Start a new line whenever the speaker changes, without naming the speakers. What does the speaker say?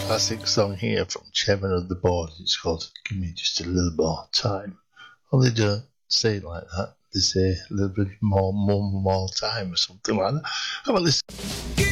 Classic song here from Chairman of the Board. It's called Give Me Just a Little More Time. Well, they don't say it like that. They say a little bit more time or something like that. How about this?